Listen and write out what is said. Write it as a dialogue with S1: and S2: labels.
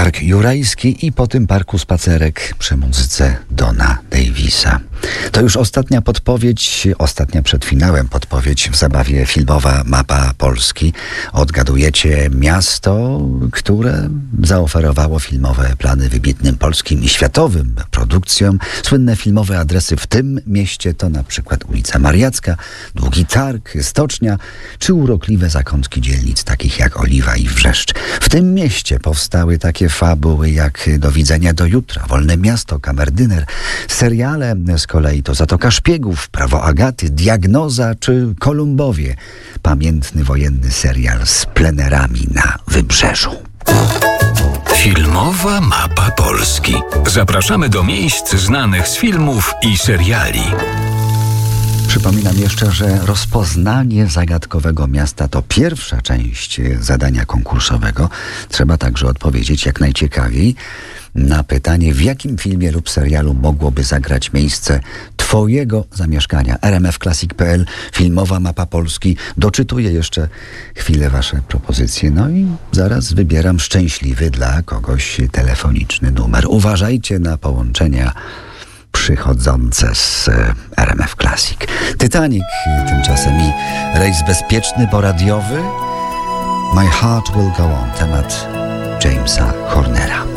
S1: Park Jurajski i po tym parku spacerek przy muzyce Dona Davisa. To już ostatnia przed finałem podpowiedź w zabawie filmowa Mapa Polski. Odgadujecie miasto, które zaoferowało filmowe plany wybitnym polskim i światowym produkcjom. Słynne filmowe adresy w tym mieście to na przykład ulica Mariacka, Długi Targ, Stocznia czy urokliwe zakątki dzielnic takich jak Oliwa i Wrzeszcz. W tym mieście powstały takie fabuły jak Do widzenia do jutra, Wolne miasto, Kamerdyner. Seriale z kolei to Zatoka Szpiegów, Prawo Agaty, Diagnoza czy Kolumbowie. Pamiętny wojenny serial z plenerami na Wybrzeżu.
S2: Filmowa Mapa Polski. Zapraszamy do miejsc znanych z filmów i seriali.
S1: Przypominam jeszcze, że rozpoznanie zagadkowego miasta to pierwsza część zadania konkursowego. Trzeba także odpowiedzieć jak najciekawiej na pytanie, w jakim filmie lub serialu mogłoby zagrać miejsce Twojego zamieszkania. RMFClassic.pl, Filmowa Mapa Polski. Doczytuję jeszcze chwilę Wasze propozycje. No i zaraz wybieram szczęśliwy dla kogoś telefoniczny numer. Uważajcie na połączenia przychodzące z RMF Classic. Titanic tymczasem i rejs bezpieczny, bo radiowy. My Heart Will Go On, temat Jamesa Hornera.